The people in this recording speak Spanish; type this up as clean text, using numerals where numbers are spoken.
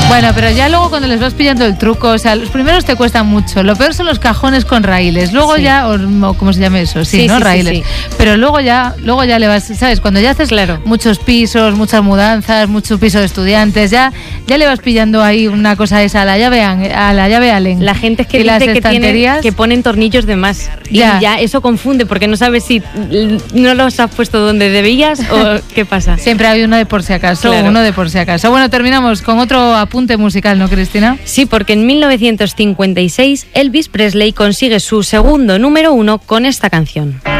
Bueno, pero ya luego cuando les vas pillando el truco, o sea, los primeros te cuestan mucho. Lo peor son los cajones con raíles. Luego ya, o ¿cómo se llama eso? Sí, ¿no? Raíles. Sí. Pero luego ya le vas, ¿sabes? Cuando ya haces muchos pisos, muchas mudanzas, mucho piso de estudiantes, ya le vas pillando ahí una cosa esa a la llave Allen. La gente es que dice que ponen tornillos de más. Y ya eso confunde, porque no sabes si no los has puesto donde debías o qué pasa. Siempre hay uno de por si acaso, uno de por si acaso. Bueno, terminamos con otro apunte musical, ¿no, Cristina? Sí, porque en 1956 Elvis Presley consigue su segundo número 1 con esta canción.